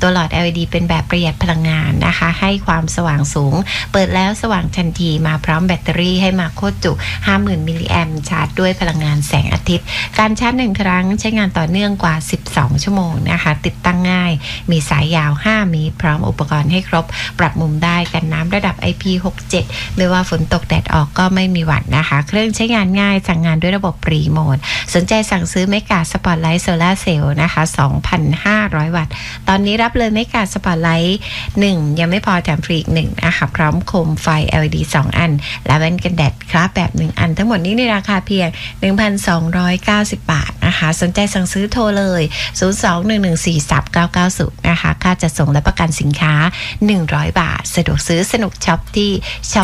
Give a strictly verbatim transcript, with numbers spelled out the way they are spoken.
ตัวหลอด แอล อี ดี เป็นแบบประหยัดพลังงานนะคะให้ความสว่างสูงเปิดแล้วสว่างทันทีมาพร้อมแบตเตอรี่ให้มาโคตรจุ ห้าหมื่น มิลลิแอมป์ชาร์จด้วยพลังงานแสงอาทิตย์การชาร์จหนึ่งครั้งใช้งานต่อเนื่องกว่าสิบสองชั่วโมงนะคะติดตั้งง่ายมีสายยาวห้าเมตรพร้อมอุปกรณ์ให้ครบปรับมุมได้กันน้ำระดับ ไอ พี หกสิบเจ็ด ไม่ว่าฝนตกแดดออกก็ไม่มีหวั่นนะคะเครื่องใช้งานง่ายสั่งงานด้วยระบบรีโมทสนใจสั่งซื้อเมกาสปอตไลท์โซลาร์เซลล์นะคะ สองพันห้าร้อย วัตต์ตอนนี้รับเลยเมกาสปอตไลท์หนึ่งยังไม่พอแถมฟรีอีกหนึ่งนะคะพร้อมโคมไฟ แอล อี ดี สองอันและแว่นกันแดดครับแบบหนึ่งอันทั้งหมดนี้ในราคาเพียง หนึ่งพันสองร้อยเก้าสิบ บาทนะคะสนใจสั่งซื้อโทรเลยศูนย์ สอง หนึ่ง หนึ่ง สี่ สาม เก้า เก้า ศูนย์นะคะค่าจัดส่งและประกันสินค้าหนึ่งร้อยบาทสะดวกซื้อสนุกช็อปที่ช็อป